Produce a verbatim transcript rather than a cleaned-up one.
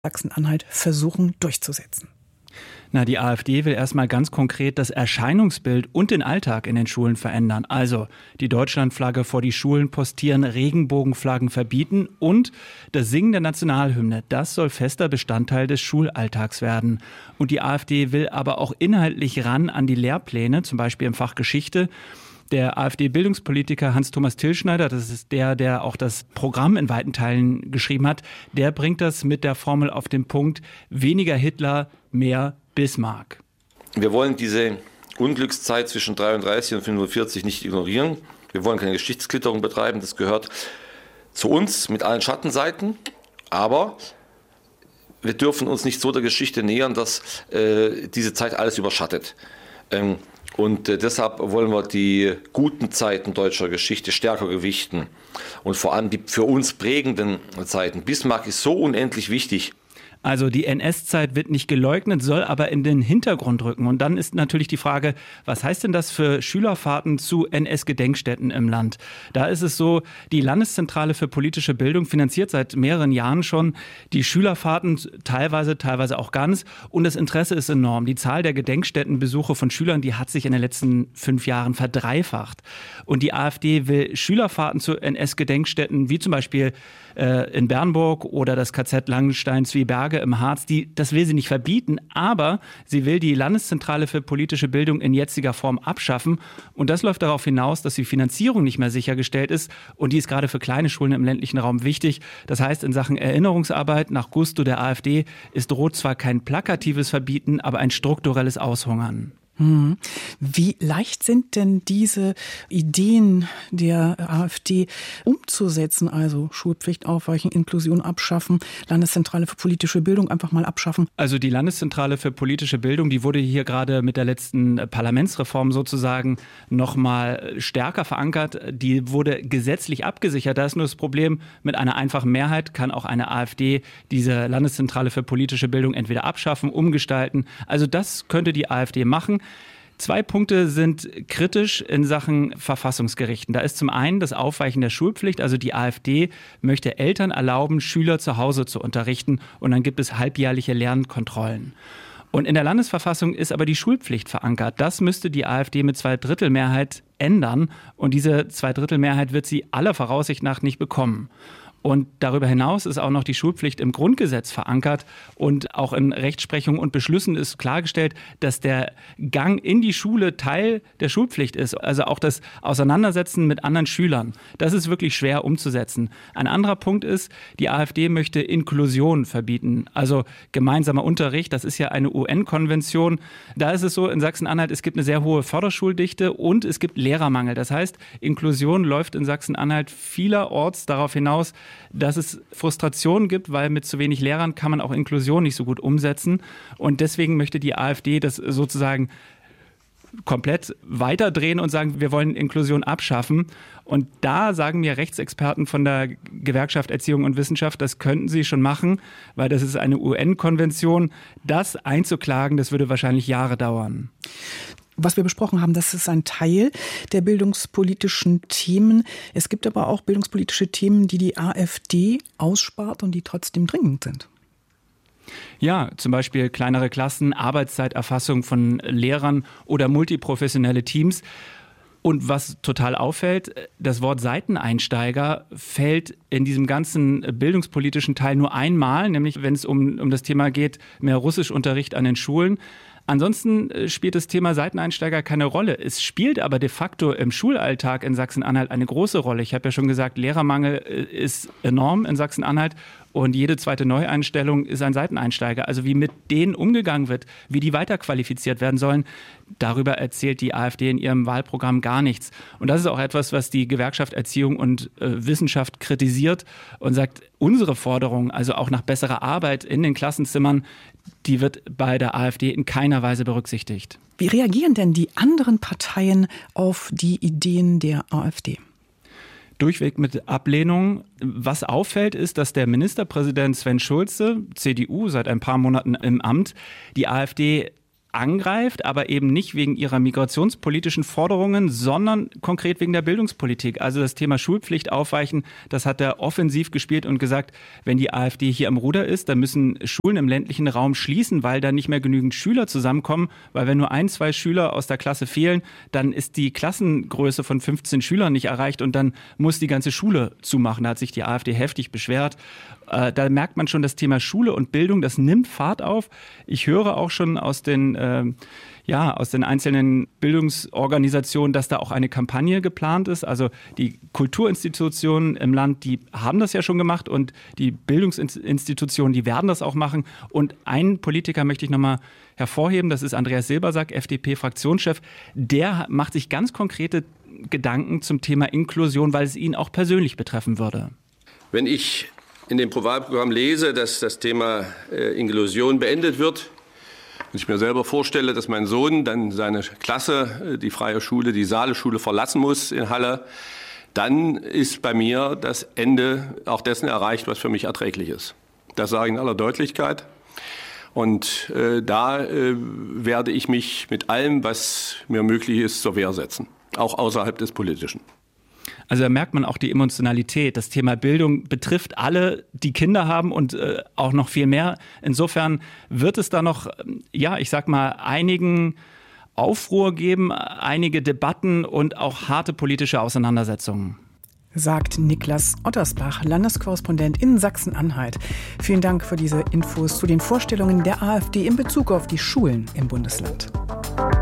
Sachsen-Anhalt versuchen durchzusetzen? Na, die AfD will erstmal ganz konkret das Erscheinungsbild und den Alltag in den Schulen verändern. Also die Deutschlandflagge vor die Schulen postieren, Regenbogenflaggen verbieten und das Singen der Nationalhymne, das soll fester Bestandteil des Schulalltags werden. Und die AfD will aber auch inhaltlich ran an die Lehrpläne, zum Beispiel im Fach Geschichte. Der AfD-Bildungspolitiker Hans-Thomas Tilschneider, das ist der, der auch das Programm in weiten Teilen geschrieben hat, der bringt das mit der Formel auf den Punkt: weniger Hitler, mehr Bismarck. Wir wollen diese Unglückszeit zwischen dreiunddreißig und fünfundvierzig nicht ignorieren. Wir wollen keine Geschichtsklitterung betreiben. Das gehört zu uns mit allen Schattenseiten. Aber wir dürfen uns nicht so der Geschichte nähern, dass äh, diese Zeit alles überschattet. Ähm, und äh, deshalb wollen wir die guten Zeiten deutscher Geschichte stärker gewichten. Und vor allem die für uns prägenden Zeiten. Bismarck ist so unendlich wichtig. Also die N S-Zeit wird nicht geleugnet, soll aber in den Hintergrund rücken. Und dann ist natürlich die Frage, was heißt denn das für Schülerfahrten zu N S-Gedenkstätten im Land? Da ist es so, die Landeszentrale für politische Bildung finanziert seit mehreren Jahren schon die Schülerfahrten, teilweise, teilweise auch ganz. Und das Interesse ist enorm. Die Zahl der Gedenkstättenbesuche von Schülern, die hat sich in den letzten fünf Jahren verdreifacht. Und die AfD will Schülerfahrten zu N S-Gedenkstätten, wie zum Beispiel äh, in Bernburg oder das K Z Langenstein-Zwieberge im Harz, die, das will sie nicht verbieten, aber sie will die Landeszentrale für politische Bildung in jetziger Form abschaffen. Und das läuft darauf hinaus, dass die Finanzierung nicht mehr sichergestellt ist. Und die ist gerade für kleine Schulen im ländlichen Raum wichtig. Das heißt, in Sachen Erinnerungsarbeit nach Gusto der AfD ist droht zwar kein plakatives Verbieten, aber ein strukturelles Aushungern. Wie leicht sind denn diese Ideen der AfD umzusetzen? Also Schulpflicht aufweichen, Inklusion abschaffen, Landeszentrale für politische Bildung einfach mal abschaffen. Also die Landeszentrale für politische Bildung, die wurde hier gerade mit der letzten Parlamentsreform sozusagen noch mal stärker verankert. Die wurde gesetzlich abgesichert. Da ist nur das Problem, mit einer einfachen Mehrheit kann auch eine AfD diese Landeszentrale für politische Bildung entweder abschaffen, umgestalten. Also das könnte die AfD machen. Zwei Punkte sind kritisch in Sachen Verfassungsgerichten. Da ist zum einen das Aufweichen der Schulpflicht. Also die AfD möchte Eltern erlauben, Schüler zu Hause zu unterrichten. Und dann gibt es halbjährliche Lernkontrollen. Und in der Landesverfassung ist aber die Schulpflicht verankert. Das müsste die AfD mit Zweidrittelmehrheit ändern. Und diese Zweidrittelmehrheit wird sie aller Voraussicht nach nicht bekommen. Und darüber hinaus ist auch noch die Schulpflicht im Grundgesetz verankert und auch in Rechtsprechung und Beschlüssen ist klargestellt, dass der Gang in die Schule Teil der Schulpflicht ist. Also auch das Auseinandersetzen mit anderen Schülern. Das ist wirklich schwer umzusetzen. Ein anderer Punkt ist, die AfD möchte Inklusion verbieten. Also gemeinsamer Unterricht, das ist ja eine U N-Konvention. Da ist es so in Sachsen-Anhalt, es gibt eine sehr hohe Förderschuldichte und es gibt Lehrermangel. Das heißt, Inklusion läuft in Sachsen-Anhalt vielerorts darauf hinaus, dass es Frustrationen gibt, weil mit zu wenig Lehrern kann man auch Inklusion nicht so gut umsetzen. Und deswegen möchte die AfD das sozusagen komplett weiterdrehen und sagen, wir wollen Inklusion abschaffen. Und da sagen mir Rechtsexperten von der Gewerkschaft Erziehung und Wissenschaft, das könnten sie schon machen, weil das ist eine U N-Konvention. Das einzuklagen, das würde wahrscheinlich Jahre dauern. Was wir besprochen haben, das ist ein Teil der bildungspolitischen Themen. Es gibt aber auch bildungspolitische Themen, die die AfD ausspart und die trotzdem dringend sind. Ja, zum Beispiel kleinere Klassen, Arbeitszeiterfassung von Lehrern oder multiprofessionelle Teams. Und was total auffällt, das Wort Seiteneinsteiger fällt in diesem ganzen bildungspolitischen Teil nur einmal, nämlich wenn es um, um das Thema geht, mehr Russischunterricht an den Schulen. Ansonsten spielt das Thema Seiteneinsteiger keine Rolle. Es spielt aber de facto im Schulalltag in Sachsen-Anhalt eine große Rolle. Ich habe ja schon gesagt, Lehrermangel ist enorm in Sachsen-Anhalt und jede zweite Neueinstellung ist ein Seiteneinsteiger. Also wie mit denen umgegangen wird, wie die weiterqualifiziert werden sollen, darüber erzählt die AfD in ihrem Wahlprogramm gar nichts. Und das ist auch etwas, was die Gewerkschaft Erziehung und äh, Wissenschaft kritisiert und sagt, unsere Forderung, also auch nach besserer Arbeit in den Klassenzimmern, die wird bei der AfD in keiner Weise berücksichtigt. Wie reagieren denn die anderen Parteien auf die Ideen der AfD? Durchweg mit Ablehnung. Was auffällt, ist, dass der Ministerpräsident Sven Schulze, C D U, seit ein paar Monaten im Amt, die AfD angreift, aber eben nicht wegen ihrer migrationspolitischen Forderungen, sondern konkret wegen der Bildungspolitik. Also das Thema Schulpflicht aufweichen, das hat er offensiv gespielt und gesagt, wenn die AfD hier am Ruder ist, dann müssen Schulen im ländlichen Raum schließen, weil da nicht mehr genügend Schüler zusammenkommen, weil wenn nur ein, zwei Schüler aus der Klasse fehlen, dann ist die Klassengröße von fünfzehn Schülern nicht erreicht und dann muss die ganze Schule zumachen. Da hat sich die AfD heftig beschwert. Äh, da merkt man schon, das Thema Schule und Bildung, das nimmt Fahrt auf. Ich höre auch schon aus den, äh, ja, aus den einzelnen Bildungsorganisationen, dass da auch eine Kampagne geplant ist. Also die Kulturinstitutionen im Land, die haben das ja schon gemacht und die Bildungsinstitutionen, die werden das auch machen. Und einen Politiker möchte ich nochmal hervorheben, das ist Andreas Silbersack, F D P-Fraktionschef. Der macht sich ganz konkrete Gedanken zum Thema Inklusion, weil es ihn auch persönlich betreffen würde. Wenn ich in dem Pro-Wahl-Programm lese, dass das Thema äh, Inklusion beendet wird und ich mir selber vorstelle, dass mein Sohn dann seine Klasse, äh, die freie Schule, die Saale-Schule verlassen muss in Halle, dann ist bei mir das Ende auch dessen erreicht, was für mich erträglich ist. Das sage ich in aller Deutlichkeit. Und äh, da äh, werde ich mich mit allem, was mir möglich ist, zur Wehr setzen, auch außerhalb des Politischen. Also da merkt man auch die Emotionalität. Das Thema Bildung betrifft alle, die Kinder haben und äh, auch noch viel mehr. Insofern wird es da noch, ja, ich sag mal, einigen Aufruhr geben, einige Debatten und auch harte politische Auseinandersetzungen. Sagt Niklas Ottersbach, Landeskorrespondent in Sachsen-Anhalt. Vielen Dank für diese Infos zu den Vorstellungen der AfD in Bezug auf die Schulen im Bundesland.